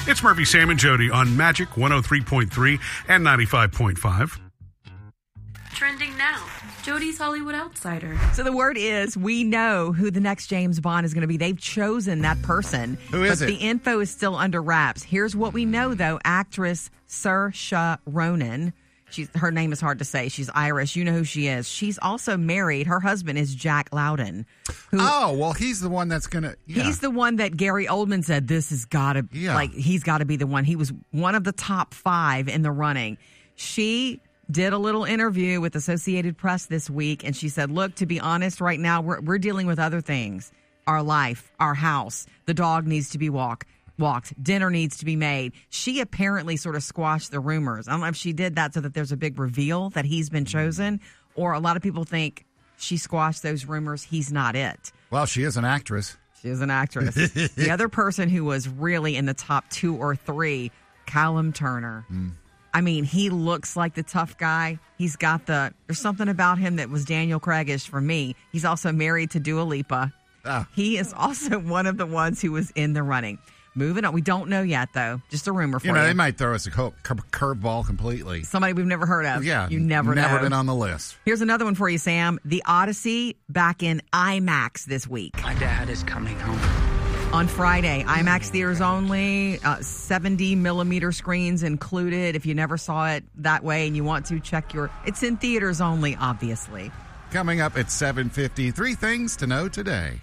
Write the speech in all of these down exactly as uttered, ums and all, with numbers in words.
It's Murphy, Sam, and Jody on Magic one oh three point three and ninety-five point five. Trending now, Jody's Hollywood Outsider. So the word is, we know who the next James Bond is going to be. They've chosen that person. Who is but it? The info is still under wraps. Here's what we know, though. Actress Saoirse Ronan. She's, her name is hard to say. She's Irish. You know who she is. She's also married. Her husband is Jack Lowden. Who, oh, well, he's the one that's going to... Yeah. He's the one that Gary Oldman said, this has got to... Yeah. Like, he's got to be the one. He was one of the top five in the running. She did a little interview with Associated Press this week, and she said, look, to be honest, right now, we're, we're dealing with other things. Our life, our house, the dog needs to be walked. Walked. Dinner needs to be made. She apparently sort of squashed the rumors. I don't know if she did that so that there's a big reveal that he's been chosen, or a lot of people think she squashed those rumors. He's not it. Well, she is an actress. She is an actress. The other person who was really in the top two or three, Callum Turner. Mm. I mean, he looks like the tough guy. He's got the, there's something about him that was Daniel Craig-ish for me. He's also married to Dua Lipa. Ah. He is also one of the ones who was in the running. Moving on. We don't know yet, though. Just a rumor for you. You know, you. they might throw us a cur- cur- curveball completely. Somebody we've never heard of. Yeah. You never Never know. been on the list. Here's another one for you, Sam. The Odyssey back in IMAX this week. My dad is coming home. On Friday, IMAX theaters only, uh, seventy millimeter screens included. If you never saw it that way and you want to, check your... It's in theaters only, obviously. Coming up at seven fifty, three things to know today.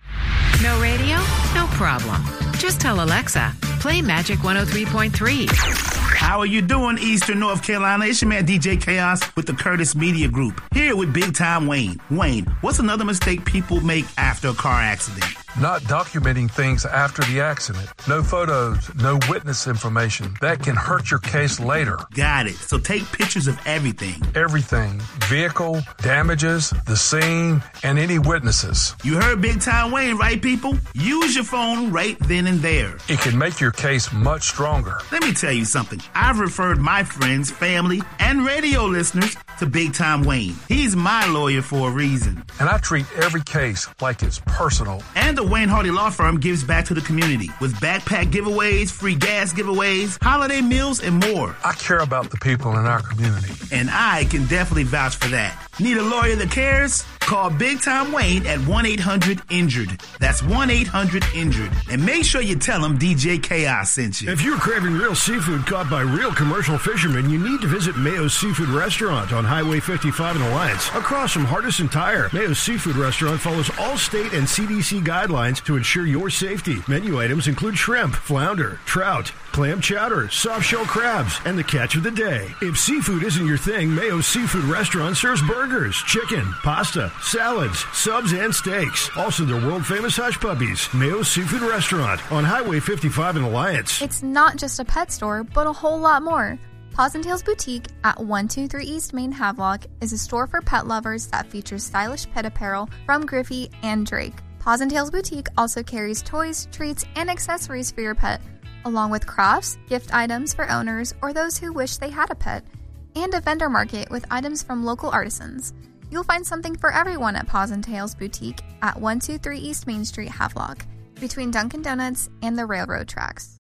No radio? No problem. Just tell Alexa, play Magic one oh three point three. How are you doing, Eastern North Carolina? It's your man, D J Chaos, with the Curtis Media Group. Here with Big Time Wayne. Wayne, what's another mistake people make after a car accident? Not documenting things after the accident. No photos, no witness information. That can hurt your case later. Got it. So take pictures of everything. Everything. Vehicle, damages, the scene, and any witnesses. You heard Big Time Wayne, right, people? Use your phone right then and there. It can make your case much stronger. Let me tell you something. I've referred my friends, family, and radio listeners to Big Time Wayne. He's my lawyer for a reason. And I treat every case like it's personal. And the Wayne Hardy Law Firm gives back to the community with backpack giveaways, free gas giveaways, holiday meals, and more. I care about the people in our community. And I can definitely vouch for that. Need a lawyer that cares? Call Big Time Wayne at one eight hundred injured. That's one eight hundred injured. And make sure you tell them D J Chaos sent you. If you're craving real seafood caught by real commercial fishermen, you need to visit Mayo's Seafood Restaurant on Highway fifty-five in Alliance. Across from Hardison Tire, Mayo's Seafood Restaurant follows all state and C D C guidelines to ensure your safety. Menu items include shrimp, flounder, trout, clam chowder, soft-shell crabs, and the catch of the day. If seafood isn't your thing, Mayo's Seafood Restaurant serves burgers, chicken, pasta, salads, subs, and steaks. Also, their world-famous hush puppies. Mayo's Seafood Restaurant on Highway fifty-five in Alliance. It's not just a pet store, but a whole lot more. Paws and Tails Boutique at one two three East Main Havelock is a store for pet lovers that features stylish pet apparel from Griffey and Drake. Paws and Tails Boutique also carries toys, treats, and accessories for your pet, along with crafts, gift items for owners or those who wish they had a pet, and a vendor market with items from local artisans. You'll find something for everyone at Paws and Tails Boutique at one two three East Main Street, Havelock, between Dunkin' Donuts and the railroad tracks.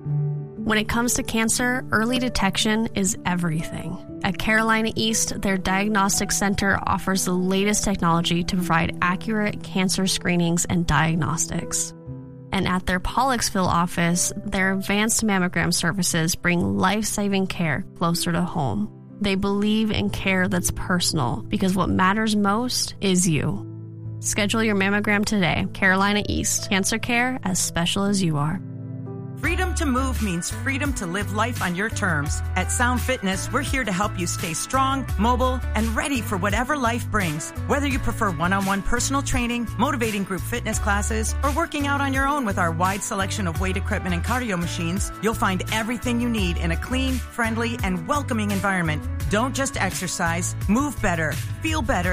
When it comes to cancer, early detection is everything. At Carolina East, their diagnostic center offers the latest technology to provide accurate cancer screenings and diagnostics. And at their Pollocksville office, their advanced mammogram services bring life-saving care closer to home. They believe in care that's personal because what matters most is you. Schedule your mammogram today. Carolina East. Cancer care as special as you are. Freedom to move means freedom to live life on your terms. At Sound Fitness, we're here to help you stay strong, mobile, and ready for whatever life brings. Whether you prefer one-on-one personal training, motivating group fitness classes, or working out on your own with our wide selection of weight equipment and cardio machines, you'll find everything you need in a clean, friendly, and welcoming environment. Don't just exercise, move better, feel better,